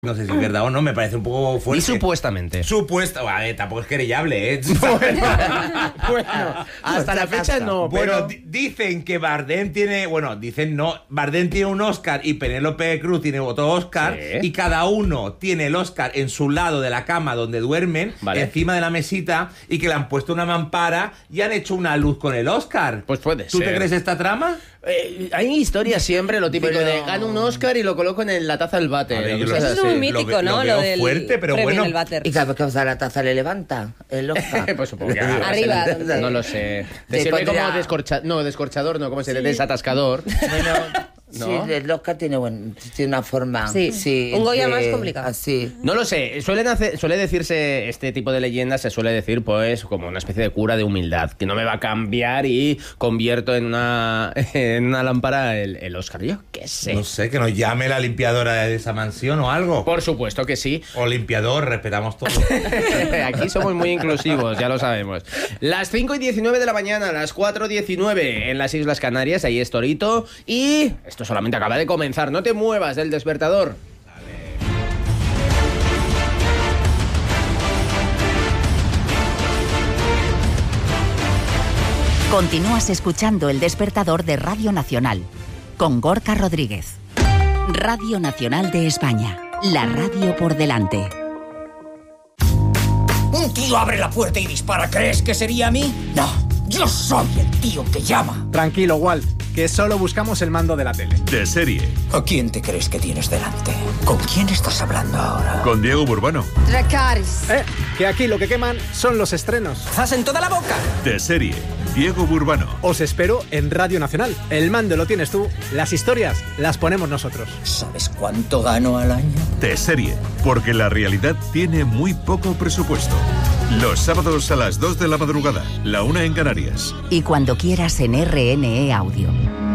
No sé si es verdad o no, me parece un poco fuerte. Y supuestamente. Vale, tampoco es querellable, ¿eh? Bueno, hasta la fecha no, Bueno, pero... dicen que Bardem tiene... Bueno, dicen no. Bardem tiene un Oscar y Penélope Cruz tiene otro Oscar. Sí. Y cada uno tiene el Oscar en su lado de la cama donde duermen, Vale. encima de la mesita, y que le han puesto una mampara y han hecho una luz con el Oscar. Pues puede ¿Tú ser. te crees esta trama? Hay historias siempre, lo típico Pero- de gano un Oscar y lo coloco en la taza del váter. A ver, yo cosas lo- Eso es así. muy mítico, ¿no? lo veo del fuerte, pero premio bueno. del váter. Y cada vez que vas a la taza le levanta el Oscar. Pues supongo que Arriba, donde- no lo sé. Te Te sirve pondrá- como descorchador, no, ¿cómo se dice? Desatascador. Bueno, ¿No? sí, el Oscar tiene una forma. Sí, un Goya más complicado. Así. No lo sé, suele decirse, este tipo de leyendas se suele decir pues como una especie de cura de humildad, que no me va a cambiar y convierto en una lámpara el Oscar. Yo qué sé. No sé, que nos llame la limpiadora de esa mansión o algo. Por supuesto que sí. O limpiador, respetamos todo. Aquí somos muy inclusivos, ya lo sabemos. Las 5:19 de la mañana, las 4:19 en las Islas Canarias, ahí es Torito. Y esto solamente acaba de comenzar, no te muevas del despertador. Continúas escuchando El Despertador de Radio Nacional con Gorka Rodríguez. Radio Nacional de España, la radio por delante. Un tío abre la puerta y dispara. ¿Crees que sería a mí? No, yo soy el tío que llama. Tranquilo, Walt, que solo buscamos el mando de la tele. De serie, ¿A quién te crees que tienes delante? ¿Con quién estás hablando ahora? con Diego Burbano. Dracarys. Que aquí lo que queman son los estrenos. ¡Zas en toda la boca! De serie, Diego Burbano. Os espero en Radio Nacional. El mando lo tienes tú, las historias las ponemos nosotros. ¿Sabes cuánto gano al año? De serie, porque la realidad tiene muy poco presupuesto. Los sábados a las 2 de la madrugada, la 1 en Canarias. Y cuando quieras en RNE Audio.